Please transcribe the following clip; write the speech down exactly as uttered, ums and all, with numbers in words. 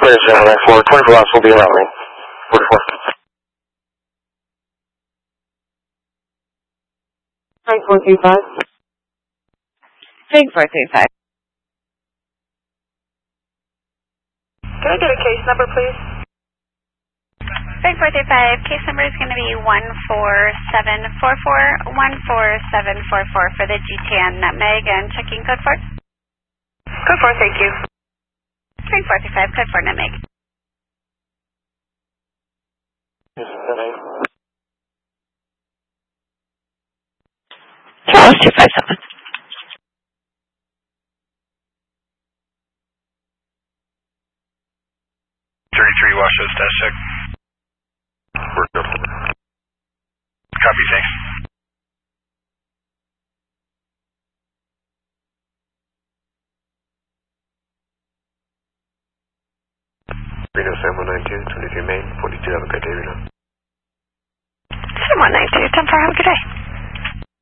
minutes, Gemini four. twenty-four hours will be allowing. forty-four. Frank four three five. Frank four three five. Can I get a case number, please? Frank four three five, case number is going to be one four seven four four, one four seven four four for the G T N Nutmeg and checking code four. Code four, thank you. Frank four three five, code four Nutmeg. Charles two five seven. thirty-three Washoe, status check. Copy, thanks. Reno seven one nine two, twenty-three Main, forty-two, have a good day, Reno. seven one nine two, ten four, have a good day.